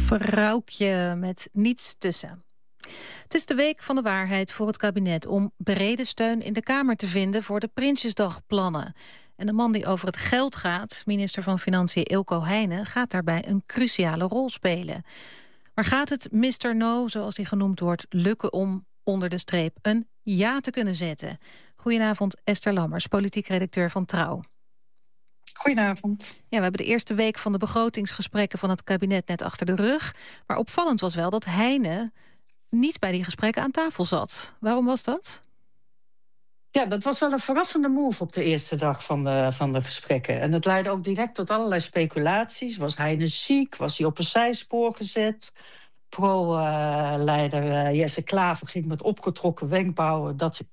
Vrouwtje met niets tussen. Het is de week van de waarheid voor het kabinet om brede steun in de Kamer te vinden voor de Prinsjesdagplannen. En de man die over het geld gaat, minister van Financiën Eelco Heijnen, gaat daarbij een cruciale rol spelen. Maar gaat het Mr. No, zoals hij genoemd wordt, lukken om onder de streep een ja te kunnen zetten? Goedenavond, Esther Lammers, politiek redacteur van Trouw. Goedenavond. Ja, we hebben de eerste week van de begrotingsgesprekken van het kabinet net achter de rug. Maar opvallend was wel dat Heijnen niet bij die gesprekken aan tafel zat. Waarom was dat? Ja, dat was wel een verrassende move op de eerste dag van de gesprekken. En het leidde ook direct tot allerlei speculaties. Was Heijnen ziek? Was hij op een zijspoor gezet? Pro-leider Jesse Klaver ging met opgetrokken wenkbrauwen dat